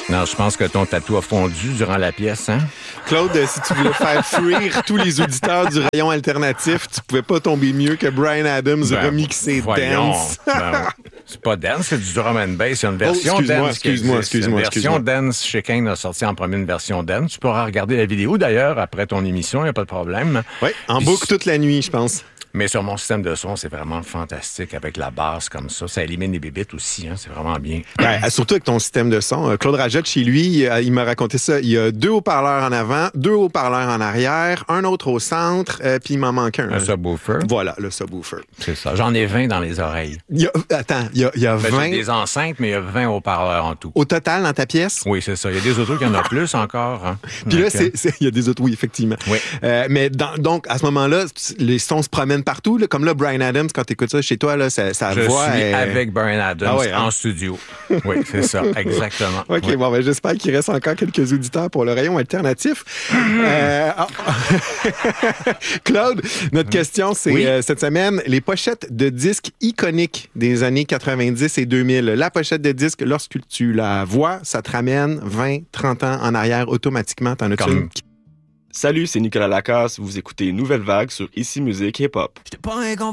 Non, je pense que ton tatou a fondu durant la pièce, hein? Claude, si tu voulais faire fuir tous les auditeurs du rayon alternatif, tu pouvais pas tomber mieux que Bryan Adams remixé Dance. C'est pas Dance, c'est du drum and bass. Il y a une version Dance. Excuse-moi. Une version Dance chez Kane a sorti en premier une version Dance. Tu pourras regarder la vidéo d'ailleurs après ton émission, il n'y a pas de problème. Oui, en boucle toute la nuit, je pense. Mais sur mon système de son, c'est vraiment fantastique avec la basse comme ça. Ça élimine les bébites aussi, hein, c'est vraiment bien. Ouais, surtout avec ton système de son. Claude Rajotte, chez lui, il m'a raconté ça. Il y a 2 haut-parleurs en avant, 2 haut-parleurs en arrière, un autre au centre, puis il m'en manque un. Un subwoofer. Voilà, le subwoofer. C'est ça. J'en ai 20 dans les oreilles. Il y a 20... J'ai des enceintes, mais il y a 20 haut-parleurs en tout. Au total, dans ta pièce? Oui, c'est ça. Il y a des autos qui en ont plus encore. Hein. Puis là, il y a des autos, oui, effectivement. Oui. Mais donc, à ce moment-là, les sons se promènent partout. Là, comme là, Bryan Adams, quand tu écoutes ça chez toi, là, sa voix... Je suis avec Bryan Adams en studio. Oui, c'est ça, exactement. OK, oui. Bon, ben, j'espère qu'il reste encore quelques auditeurs pour le rayon alternatif. Claude, notre question, c'est cette semaine, les pochettes de disques iconiques des années 90 et 2000. La pochette de disque, lorsque tu la vois, ça te ramène 20, 30 ans en arrière automatiquement. T'en as-tu une? Salut, c'est Nicolas Lacasse. Vous écoutez Nouvelle Vague sur Ici Musique Hip Hop.